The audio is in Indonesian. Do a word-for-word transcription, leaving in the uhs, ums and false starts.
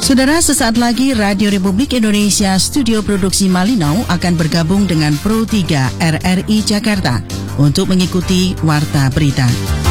Saudara, sesaat lagi Radio Republik Indonesia Studio Produksi Malinau akan bergabung dengan Pro tiga R R I Jakarta untuk mengikuti Warta Berita.